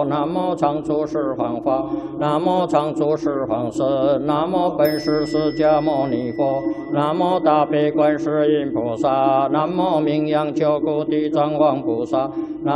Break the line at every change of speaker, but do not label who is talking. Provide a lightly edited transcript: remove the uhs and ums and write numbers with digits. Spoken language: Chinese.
南无常住十方法，南无常住十方神，南无本师释迦牟尼佛，南无大悲观世音菩萨，南无名扬救苦地藏王菩萨。